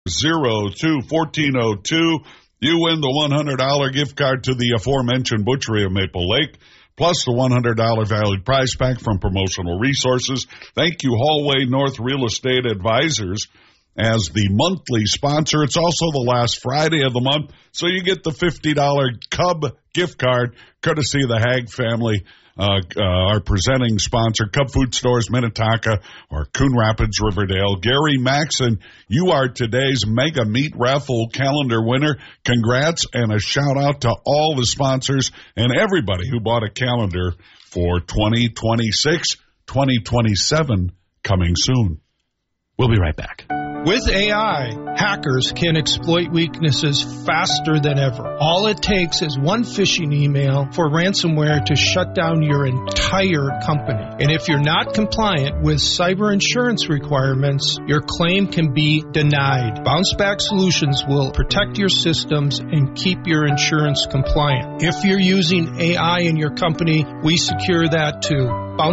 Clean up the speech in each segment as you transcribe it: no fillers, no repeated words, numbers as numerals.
02-1402. You win the $100 gift card to the aforementioned Butchery of Maple Lake, plus the $100 valued prize pack from Promotional Resources. Thank you, Hallway North Real Estate Advisors, as the monthly sponsor. It's also the last Friday of the month, so you get the $50 Cub gift card, courtesy of the Hag family. Our presenting sponsor, Cub Food Stores, Minnetonka, or Coon Rapids, Riverdale. Gary Maxson, you are today's Mega Meat Raffle calendar winner. Congrats, and a shout-out to all the sponsors and everybody who bought a calendar for 2026, 2027 coming soon. We'll be right back. With AI, hackers can exploit weaknesses faster than ever. All it takes is one phishing email for ransomware to shut down your entire company. And if you're not compliant with cyber insurance requirements, your claim can be denied. Bounce Back Solutions will protect your systems and keep your insurance compliant. If you're using AI in your company, we secure that too.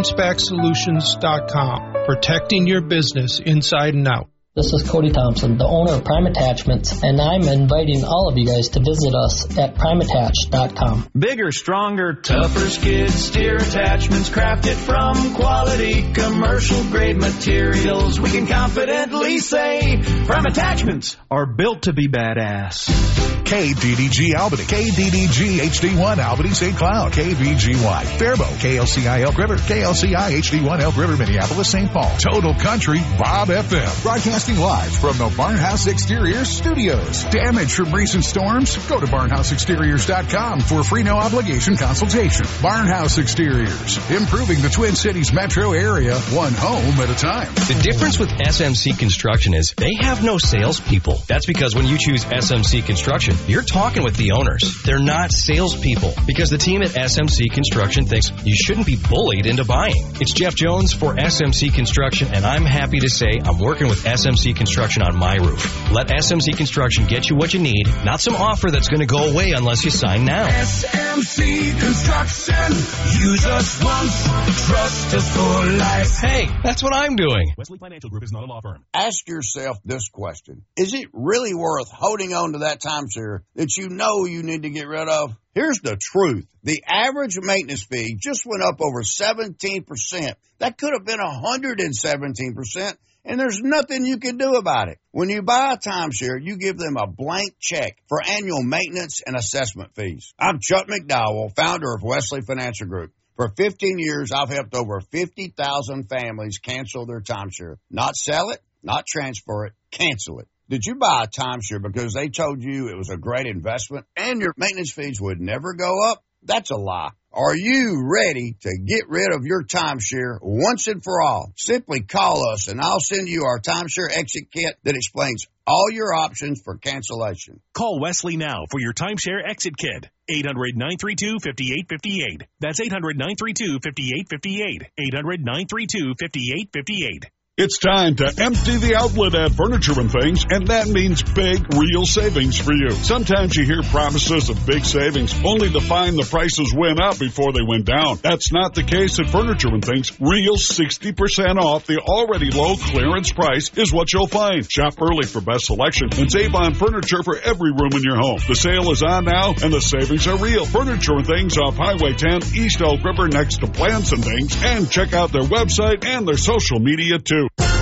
BounceBackSolutions.com, protecting your business inside and out. This is Cody Thompson, the owner of Prime Attachments, and I'm inviting all of you guys to visit us at primeattach.com. Bigger, stronger, tougher skid steer attachments crafted from quality commercial-grade materials. We can confidently say Prime Attachments are built to be badass. KDDG Albany, KDDG HD1 Albany St. Cloud, KVGY Faribault, KLCI Elk River, KLCI HD1 Elk River Minneapolis St. Paul, Total Country Bob FM, broadcasting live from the Barnhouse Exteriors studios. Damage from recent storms? Go to barnhouseexteriors.com for a free no obligation consultation. Barnhouse Exteriors, improving the Twin Cities metro area, one home at a time. The difference with SMC Construction is they have no salespeople. That's because when you choose SMC Construction, you're talking with the owners. They're not salespeople, because the team at SMC Construction thinks you shouldn't be bullied into buying. It's Jeff Jones for SMC Construction, and I'm happy to say I'm working with SMC Construction on my roof. Let SMC Construction get you what you need, not some offer that's going to go away unless you sign now. SMC Construction. Use us once, trust us for life. Hey, that's what I'm doing. Wesley Financial Group is not a law firm. Ask yourself this question. Is it really worth holding on to that timeshare that you know you need to get rid of? Here's the truth. The average maintenance fee just went up over 17%. That could have been 117%. And there's nothing you can do about it. When you buy a timeshare, you give them a blank check for annual maintenance and assessment fees. I'm Chuck McDowell, founder of Wesley Financial Group. For 15 years, I've helped over 50,000 families cancel their timeshare. Not sell it, not transfer it, cancel it. Did you buy a timeshare because they told you it was a great investment and your maintenance fees would never go up? That's a lie. Are you ready to get rid of your timeshare once and for all? Simply call us and I'll send you our timeshare exit kit that explains all your options for cancellation. Call Wesley now for your timeshare exit kit. 800-932-5858. That's 800-932-5858. 800-932-5858. It's time to empty the outlet at Furniture and Things, and that means big, real savings for you. Sometimes you hear promises of big savings, only to find the prices went up before they went down. That's not the case at Furniture and Things. Real 60% off the already low clearance price is what you'll find. Shop early for best selection and save on furniture for every room in your home. The sale is on now, and the savings are real. Furniture and Things off Highway 10, East Elk River, next to Plants and Things. And check out their website and their social media, too.